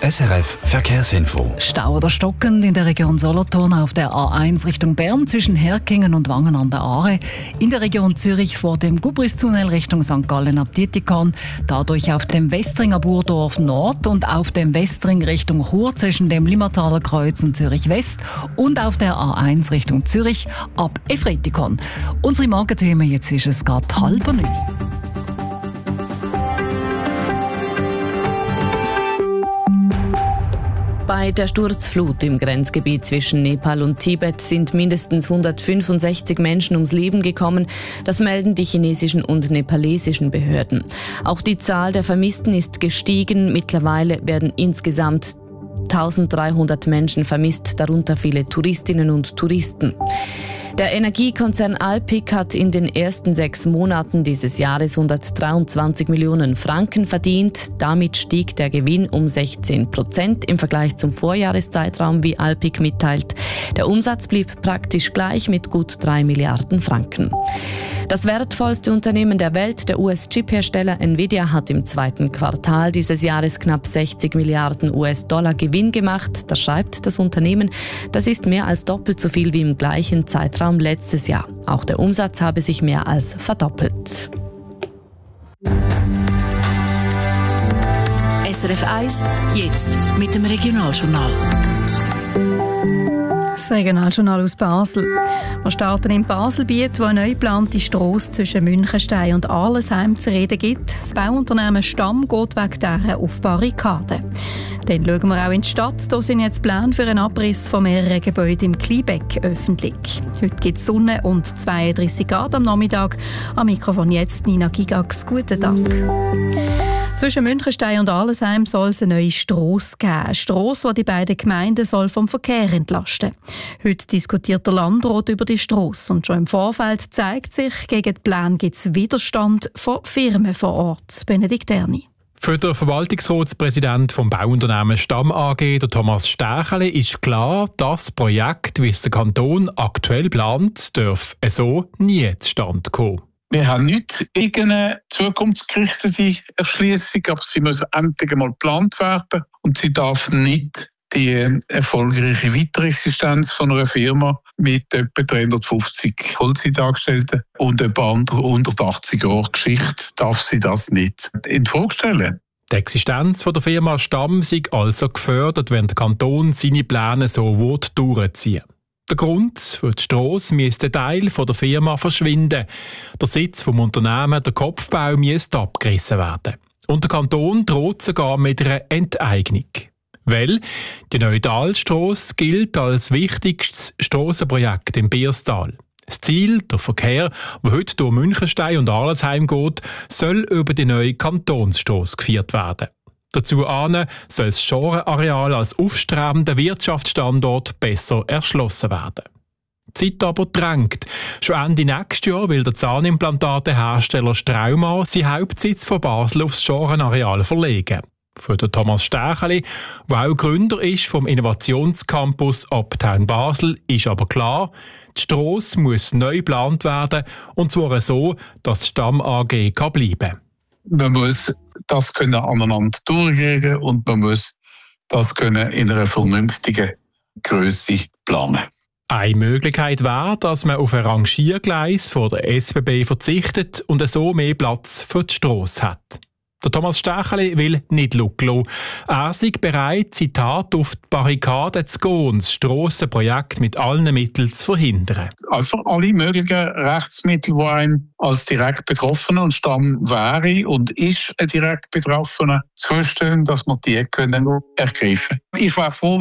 SRF Verkehrsinfo. Stau oder stockend in der Region Solothurn auf der A1 Richtung Bern zwischen Herkingen und Wangen an der Aare. In der Region Zürich vor dem Gubristunnel Richtung St. Gallen ab Dietikon. Dadurch auf dem Westringer Burdorf Nord und auf dem Westring Richtung Chur zwischen dem Limmertaler Kreuz und Zürich West. Und auf der A1 Richtung Zürich ab Efretikon. Unsere Morgenthemen, jetzt ist es gerade 8:30. Bei der Sturzflut im Grenzgebiet zwischen Nepal und Tibet sind mindestens 165 Menschen ums Leben gekommen. Das melden die chinesischen und nepalesischen Behörden. Auch die Zahl der Vermissten ist gestiegen. Mittlerweile werden insgesamt 1300 Menschen vermisst, darunter viele Touristinnen und Touristen. Der Energiekonzern Alpiq hat in den ersten 6 Monaten dieses Jahres 123 Millionen Franken verdient. Damit stieg der Gewinn um 16% im Vergleich zum Vorjahreszeitraum, wie Alpiq mitteilt. Der Umsatz blieb praktisch gleich mit gut 3 Milliarden Franken. Das wertvollste Unternehmen der Welt, der US-Chip-Hersteller Nvidia, hat im 2. Quartal dieses Jahres knapp 60 Milliarden US-Dollar Gewinn gemacht. Das schreibt das Unternehmen. Das ist mehr als doppelt so viel wie im gleichen Zeitraum letztes Jahr. Auch der Umsatz habe sich mehr als verdoppelt. SRF 1, jetzt mit dem Regionaljournal. Das Regionaljournal aus Basel. Wir starten im Baselbiet, wo eine neu geplante Strasse zwischen Münchenstein und Arlesheim zu reden gibt. Das Bauunternehmen Stamm geht wegen dieser auf Barrikaden. Dann schauen wir auch in die Stadt. Hier sind jetzt Pläne für einen Abriss von mehreren Gebäuden im Kleinbeck öffentlich. Heute gibt es Sonne und 32 Grad am Nachmittag. Am Mikrofon jetzt Nina Gigax. Guten Tag. Zwischen Münchenstein und Arlesheim soll es eine neue Strasse geben. Eine Strasse, die die beiden Gemeinden soll vom Verkehr entlasten. Heute diskutiert der Landrat über die Strasse. Und schon im Vorfeld zeigt sich, gegen die Pläne gibt es Widerstand von Firmen vor Ort. Benedikt Erni. Für den Verwaltungsratspräsident vom Bauunternehmen Stamm AG, der Thomas Stächeli, ist klar, das Projekt, wie es der Kanton aktuell plant, darf so nie zustande kommen. Wir haben nicht irgendeine zukunftsgerichtete Erschliessung, aber sie muss endlich einmal geplant werden und sie darf nicht die erfolgreiche Weiterexistenz von einer Firma mit etwa 350 Vollzeitangestellten und etwa 180 Jahren Geschichte darf sie das nicht in Frage stellen. Die Existenz der Firma Stamm sei also gefördert, wenn der Kanton seine Pläne so durchziehen will. Der Grund für die Strasse müsste ein Teil der Firma verschwinden. Der Sitz des Unternehmens, der Kopfbau, müsste abgerissen werden. Und der Kanton droht sogar mit einer Enteignung. Weil die neue Talstrasse gilt als wichtigstes Strassenprojekt im Bierstal. Das Ziel, der Verkehr, der heute durch Münchenstein und Arlesheim geht, soll über die neue Kantonsstrasse geführt werden. Dazu soll das Schorenareal als aufstrebender Wirtschaftsstandort besser erschlossen werden. Die Zeit aber drängt. Schon Ende nächstes Jahr will der Zahnimplantatehersteller Straumann seinen Hauptsitz von Basel aufs Schorenareal verlegen. Für den Thomas Stächeli, der auch Gründer ist vom Innovationscampus Uptown Basel, ist aber klar, die Strasse muss neu geplant werden, und zwar so, dass die Stamm AG bleiben kann. Man muss das können aneinander durchgehen und man muss das können in einer vernünftigen Grösse planen. Eine Möglichkeit wäre, dass man auf ein Rangiergleis von der SBB verzichtet und so mehr Platz für die Strasse hat. Der Thomas Stächeli will nicht schauen. Er sei bereit, Zitat, auf die Barrikaden zu gehen und das Strassenprojekt mit allen Mitteln zu verhindern. Einfach alle möglichen Rechtsmittel, die einem als direkt Betroffener und Stamm wäre und ist ein direkt Betroffener, zustehen, dass wir die können ergreifen. Ich wäre froh,